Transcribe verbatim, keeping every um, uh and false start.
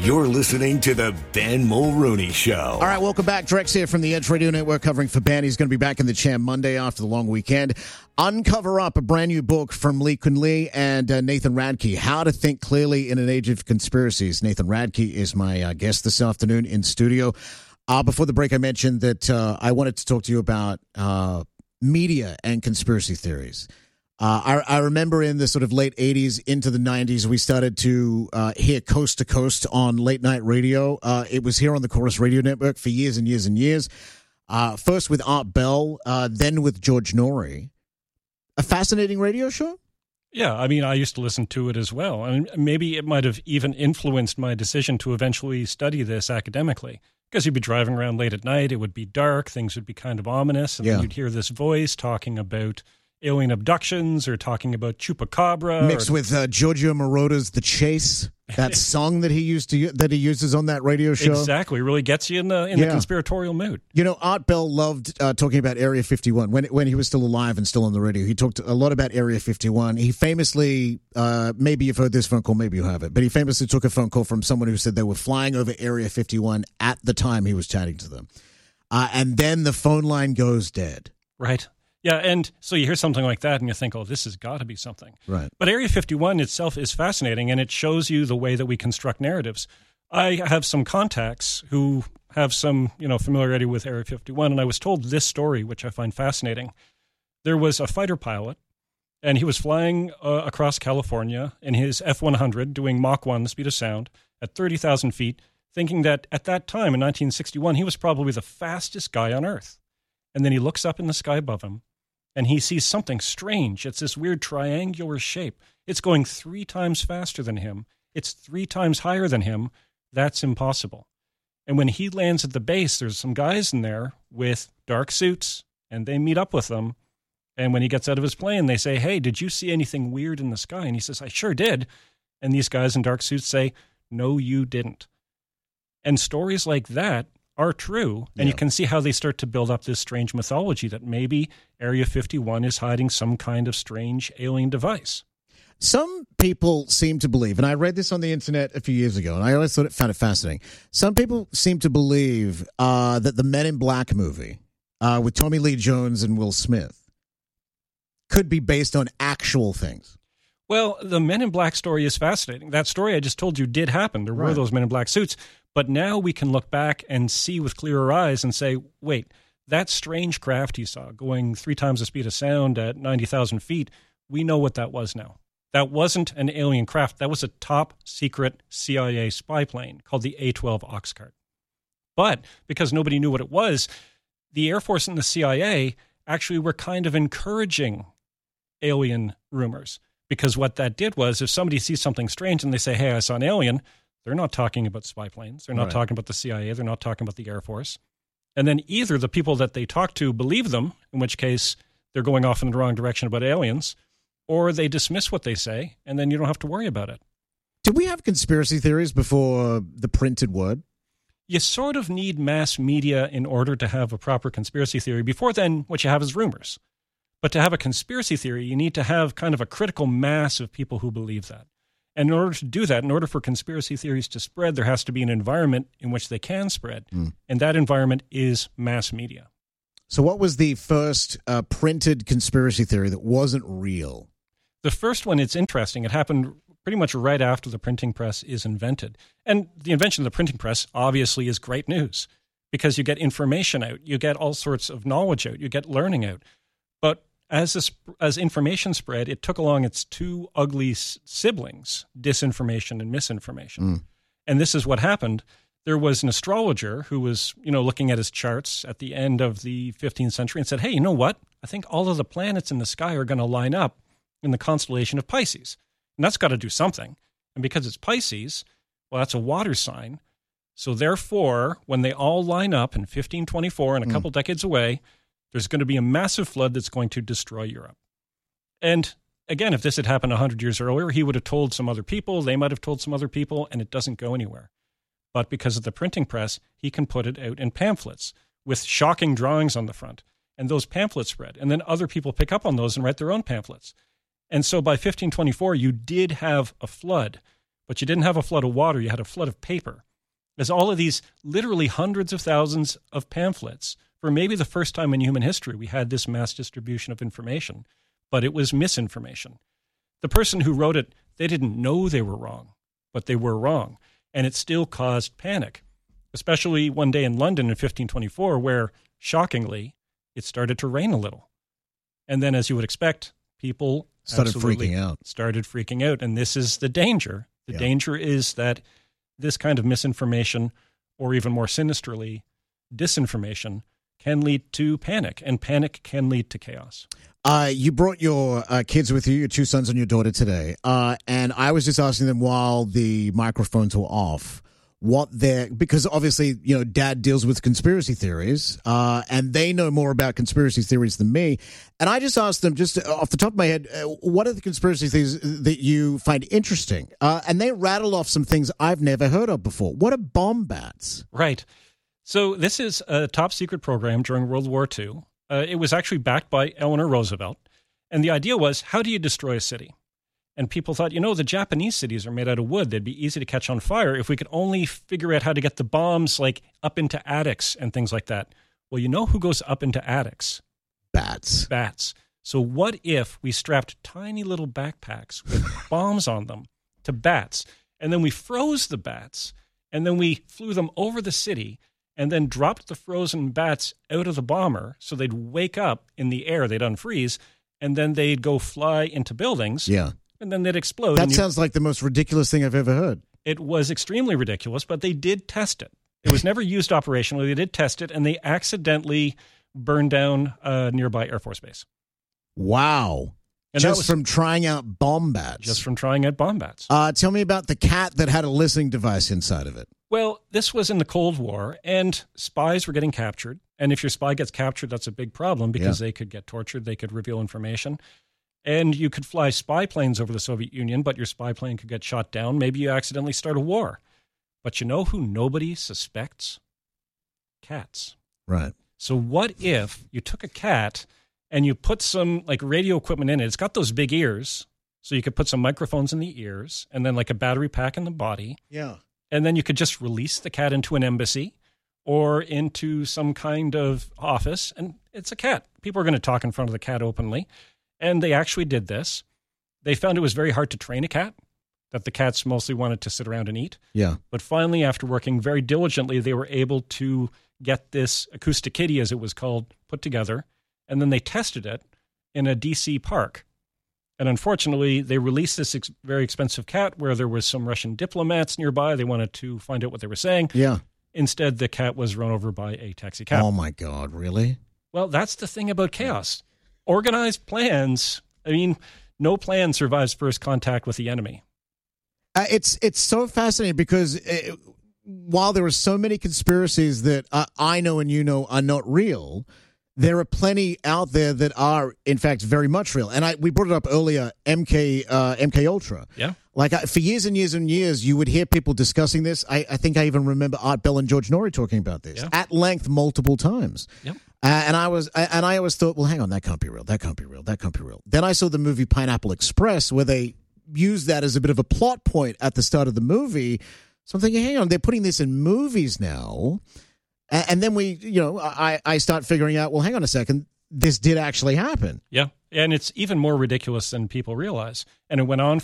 You're listening to the Ben Mulrooney Show. All right, welcome back. Drex here from the Edge Radio Network covering for Ben. He's going to be back in the chair Monday after the long weekend. Uncover Up, a brand new book from Lee Kun Lee and uh, Nathan Radke, How to Think Clearly in an Age of Conspiracies. Nathan Radke is my uh, guest this afternoon in studio. Uh, before the break, I mentioned that uh, I wanted to talk to you about uh, media and conspiracy theories. Uh, I, I remember in the sort of late eighties into the nineties, we started to uh, hear Coast to Coast on late night radio. Uh, it was here on the Chorus Radio Network for years and years and years. Uh, first with Art Bell, uh, then with George Norrie. A fascinating radio show? Yeah, I mean, I used to listen to it as well. I mean, maybe it might have even influenced my decision to eventually study this academically. Because you'd be driving around late at night, it would be dark, things would be kind of ominous, and yeah. then you'd hear this voice talking about alien abductions or talking about chupacabra. Mixed or, with uh, Giorgio Moroder's The Chase, that song that he used to that he uses on that radio show. Exactly. It really gets you in the in yeah. the conspiratorial mood. You know, Art Bell loved uh, talking about Area fifty-one. When when he was still alive and still on the radio, he talked a lot about Area fifty-one. He famously, uh, maybe you've heard this phone call, maybe you haven't, but he famously took a phone call from someone who said they were flying over Area fifty-one at the time he was chatting to them. Uh, and then the phone line goes dead. Right. Yeah, and so you hear something like that and you think, oh, this has got to be something. Right. But Area fifty-one itself is fascinating, and it shows you the way that we construct narratives. I have some contacts who have some, you know, familiarity with Area fifty-one, and I was told this story, which I find fascinating. There was a fighter pilot, and he was flying uh, across California in his F one hundred, doing Mach one, the speed of sound, at thirty thousand feet, thinking that at that time, in nineteen sixty-one, he was probably the fastest guy on Earth. And then he looks up in the sky above him, and he sees something strange. It's this weird triangular shape. It's going three times faster than him. It's three times higher than him. That's impossible. And when he lands at the base, there's some guys in there with dark suits, and they meet up with them. And when he gets out of his plane, they say, hey, did you see anything weird in the sky? And he says, I sure did. And these guys in dark suits say, no, you didn't. And stories like that are true, and yeah. you can see how they start to build up this strange mythology that maybe Area fifty-one is hiding some kind of strange alien device. Some people seem to believe, and I read this on the internet a few years ago, and I always thought it found it fascinating. Some people seem to believe uh, that the Men in Black movie uh, with Tommy Lee Jones and Will Smith could be based on actual things. Well, the Men in Black story is fascinating. That story I just told you did happen. There were right. those Men in Black suits. But now we can look back and see with clearer eyes and say, wait, that strange craft he saw going three times the speed of sound at ninety thousand feet, we know what that was now. That wasn't an alien craft. That was a top secret C I A spy plane called the A twelve Oxcart. But because nobody knew what it was, the Air Force and the C I A actually were kind of encouraging alien rumors. Because what that did was if somebody sees something strange and they say, hey, I saw an alien, they're not talking about spy planes. They're not right. talking about the C I A. They're not talking about the Air Force. And then either the people that they talk to believe them, in which case they're going off in the wrong direction about aliens, or they dismiss what they say, and then you don't have to worry about it. Did we have conspiracy theories before the printed word? You sort of need mass media in order to have a proper conspiracy theory. Before then, what you have is rumors. But to have a conspiracy theory, you need to have kind of a critical mass of people who believe that. And in order to do that, in order for conspiracy theories to spread, there has to be an environment in which they can spread. Mm. And that environment is mass media. So what was the first uh, printed conspiracy theory that wasn't real? The first one, it's interesting. It happened pretty much right after the printing press is invented. And the invention of the printing press obviously is great news because you get information out. You get all sorts of knowledge out. You get learning out. But As this, as information spread, it took along its two ugly s- siblings, disinformation and misinformation. Mm. And this is what happened. There was an astrologer who was, you know, looking at his charts at the end of the fifteenth century and said, hey, you know what? I think all of the planets in the sky are going to line up in the constellation of Pisces. And that's got to do something. And because it's Pisces, well, that's a water sign. So therefore, when they all line up in fifteen twenty-four and a mm. couple decades away, there's going to be a massive flood that's going to destroy Europe. And again, if this had happened one hundred years earlier, he would have told some other people, they might have told some other people, and it doesn't go anywhere. But because of the printing press, he can put it out in pamphlets with shocking drawings on the front. And those pamphlets spread. And then other people pick up on those and write their own pamphlets. And so by fifteen twenty-four, you did have a flood. but you didn't have a flood of water, you had a flood of paper. There's all of these literally hundreds of thousands of pamphlets. For maybe the first time in human history, we had this mass distribution of information, but it was misinformation. The person who wrote it, they didn't know they were wrong, but they were wrong. And it still caused panic, especially one day in London in fifteen twenty-four, where, shockingly, it started to rain a little. And then, as you would expect, people started freaking out. Started freaking out. And this is the danger. The yeah. danger is that this kind of misinformation, or even more sinisterly, disinformation, can lead to panic, and panic can lead to chaos. Uh, you brought your uh, kids with you, your two sons and your daughter today, uh, and I was just asking them while the microphones were off, what they're, because obviously, you know, Dad deals with conspiracy theories, uh, and they know more about conspiracy theories than me, and I just asked them, just off the top of my head, uh, what are the conspiracy theories that you find interesting? Uh, and they rattled off some things I've never heard of before. What are bomb bats? Right. So this is a top secret program during World War Two. Uh, it was actually backed by Eleanor Roosevelt. And the idea was, how do you destroy a city? And people thought, you know, the Japanese cities are made out of wood. They'd be easy to catch on fire if we could only figure out how to get the bombs like up into attics and things like that. Well, you know who goes up into attics? Bats. Bats. So what if we strapped tiny little backpacks with bombs on them to bats, and then we froze the bats, and then we flew them over the city, and then dropped the frozen bats out of the bomber so they'd wake up in the air, they'd unfreeze, and then they'd go fly into buildings, yeah, and then they'd explode. That you, sounds like the most ridiculous thing I've ever heard. It was extremely ridiculous, but they did test it. It was never used operationally. They did test it, and they accidentally burned down a nearby Air Force base. Wow. And just was, from trying out bomb bats. Just from trying out bomb bats. Uh, tell me about the cat that had a listening device inside of it. Well, this was in the Cold War, and spies were getting captured. And if your spy gets captured, that's a big problem because yeah. they could get tortured. They could reveal information. And you could fly spy planes over the Soviet Union, but your spy plane could get shot down. Maybe you accidentally start a war. But you know who nobody suspects? Cats. Right. So what if you took a cat and you put some like radio equipment in it? It's got those big ears, so you could put some microphones in the ears and then like a battery pack in the body. Yeah. And then you could just release the cat into an embassy or into some kind of office. And it's a cat. People are going to talk in front of the cat openly. And they actually did this. They found it was very hard to train a cat, that the cats mostly wanted to sit around and eat. Yeah. But finally, after working very diligently, they were able to get this acoustic kitty, as it was called, put together. And then they tested it in a D C park. And unfortunately, they released this ex- very expensive cat where there was some Russian diplomats nearby. They wanted to find out what they were saying. Yeah. Instead, the cat was run over by a taxi cab. Oh, my God. Really? Well, that's the thing about chaos. Organized plans. I mean, no plan survives first contact with the enemy. Uh, it's it's so fascinating because it, while there are so many conspiracies that uh, I know and you know are not real, there are plenty out there that are, in fact, very much real. And I we brought it up earlier, M K uh, M K Ultra. Yeah. Like, for years and years and years, you would hear people discussing this. I, I think I even remember Art Bell and George Norrie talking about this yeah. at length multiple times. Yep. Uh, and I was, and I always thought, well, hang on, that can't be real. That can't be real. That can't be real. Then I saw the movie Pineapple Express, where they used that as a bit of a plot point at the start of the movie. So I'm thinking, hang on, they're putting this in movies now. And, and then we, you know, I, I start figuring out, well, hang on a second, this did actually happen. Yeah. And it's even more ridiculous than people realize. And it went on